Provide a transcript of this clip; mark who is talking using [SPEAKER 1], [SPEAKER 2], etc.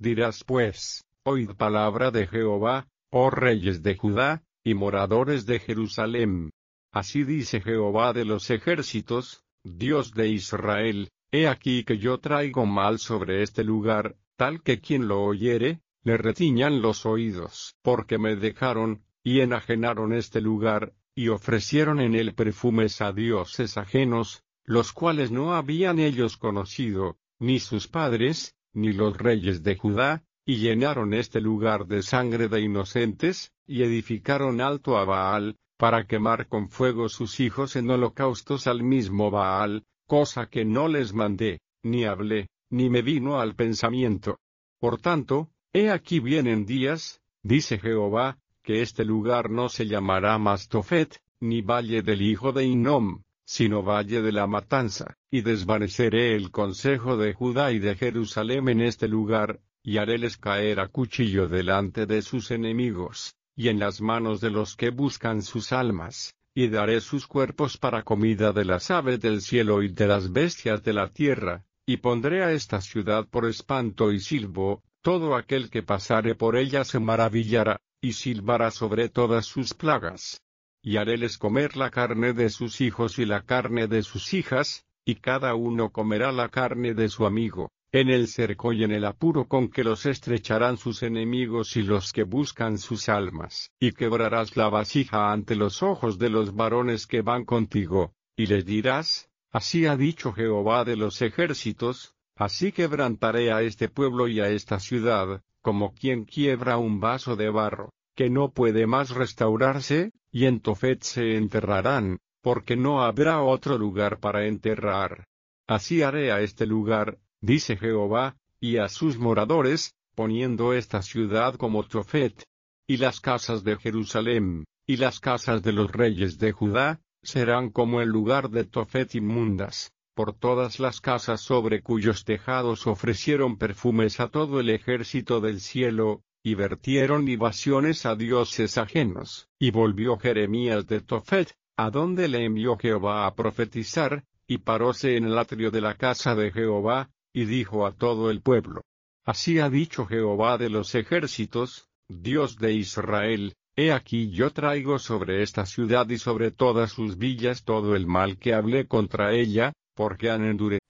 [SPEAKER 1] Dirás pues, oíd palabra de Jehová, oh reyes de Judá, y moradores de Jerusalem. Así dice Jehová de los ejércitos, Dios de Israel, he aquí que yo traigo mal sobre este lugar, tal que quien lo oyere, le retiñan los oídos, porque me dejaron, y enajenaron este lugar, y ofrecieron en él perfumes a dioses ajenos, los cuales no habían ellos conocido, ni sus padres, ni los reyes de Judá, y llenaron este lugar de sangre de inocentes, y edificaron alto a Baal, para quemar con fuego sus hijos en holocaustos al mismo Baal, cosa que no les mandé, ni hablé, ni me vino al pensamiento. Por tanto, he aquí vienen días, dice Jehová, que este lugar no se llamará más Tofet, ni valle del hijo de Hinnom, sino valle de la matanza, y desvaneceré el consejo de Judá y de Jerusalén en este lugar, y haréles caer a cuchillo delante de sus enemigos, y en las manos de los que buscan sus almas, y daré sus cuerpos para comida de las aves del cielo y de las bestias de la tierra, y pondré a esta ciudad por espanto y silbo, todo aquel que pasare por ella se maravillará, y silbará sobre todas sus plagas. Y haréles comer la carne de sus hijos y la carne de sus hijas, y cada uno comerá la carne de su amigo, en el cerco y en el apuro con que los estrecharán sus enemigos y los que buscan sus almas. Y quebrarás la vasija ante los ojos de los varones que van contigo, y les dirás, así ha dicho Jehová de los ejércitos, así quebrantaré a este pueblo y a esta ciudad, como quien quiebra un vaso de barro, que no puede más restaurarse, y en Tofet se enterrarán, porque no habrá otro lugar para enterrar. Así haré a este lugar, dice Jehová, y a sus moradores, poniendo esta ciudad como Tofet. Y las casas de Jerusalén, y las casas de los reyes de Judá, serán como el lugar de Tofet inmundas, por todas las casas sobre cuyos tejados ofrecieron perfumes a todo el ejército del cielo, y vertieron libaciones a dioses ajenos. Y volvió Jeremías de Tofet, a donde le envió Jehová a profetizar, y paróse en el atrio de la casa de Jehová, y dijo a todo el pueblo: Así ha dicho Jehová de los ejércitos, Dios de Israel, he aquí yo traigo sobre esta ciudad y sobre todas sus villas todo el mal que hablé contra ella, porque han endurecido